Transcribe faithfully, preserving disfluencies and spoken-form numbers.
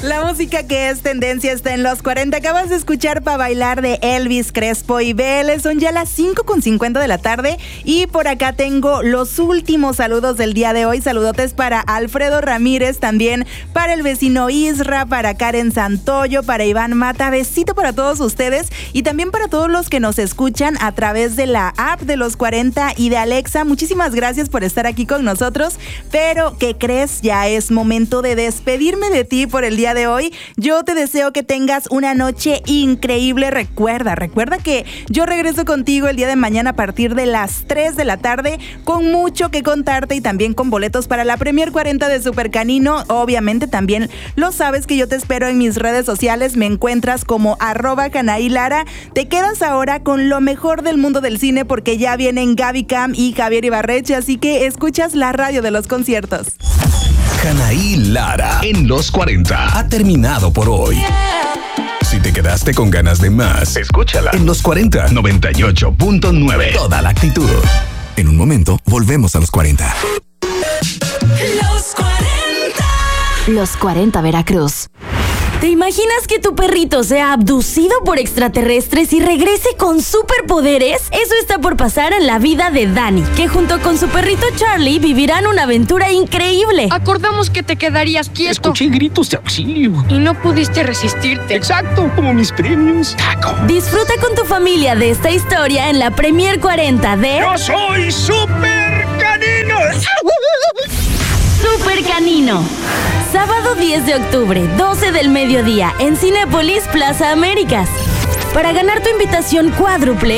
La música que es tendencia está en los cuarenta. Acabas de escuchar Pa' Bailar de Elvis Crespo y Vélez. Son ya las cinco con cincuenta de la tarde y por acá tengo los últimos saludos del día de hoy. Saludotes para Alfredo Ramírez, también para el vecino Isra, para Karen Santoyo, para Iván Mata. Besito para todos ustedes y también para todos los que nos escuchan a través de la app de los cuarenta y de Alexa. Muchísimas gracias por estar aquí con nosotros. Pero, ¿qué crees? Ya es momento de despedirme de ti por el día de hoy. Yo te deseo que tengas una noche increíble. Recuerda, recuerda que yo regreso contigo el día de mañana a partir de las tres de la tarde con mucho que contarte y también con boletos para la Premier cuarenta de Super Canino. Obviamente también lo sabes que yo te espero en mis redes sociales. Me encuentras como arroba Canaí Lara. Te quedas ahora con lo mejor del mundo del cine porque ya vienen Gaby Cam y Javier Ibarreche, así que escuchas la radio de los conciertos. Canaí Lara en los cuarenta ha terminado por hoy. Si te quedaste con ganas de más, escúchala en los cuarenta noventa y ocho punto nueve. Toda la actitud. En un momento, volvemos a los cuarenta. Los cuarenta. Los cuarenta Veracruz. ¿Te imaginas que tu perrito sea abducido por extraterrestres y regrese con superpoderes? Eso está por pasar en la vida de Dani, que junto con su perrito Charlie vivirán una aventura increíble. Acordamos que te quedarías quieto. Escuché gritos de auxilio. Y no pudiste resistirte. Exacto, como mis premios. Taco. Disfruta con tu familia de esta historia en la Premier cuarenta de... ¡Yo soy Super Canino! Super Canino. Sábado diez de octubre, doce del mediodía, en Cinépolis Plaza Américas. Para ganar tu invitación cuádruple,